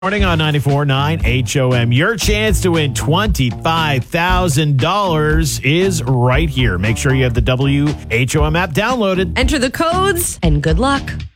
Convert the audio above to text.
Morning on 94.9 HOM. Your chance to win $25,000 is right here. Make sure you have the WHOM app downloaded. Enter the codes and good luck.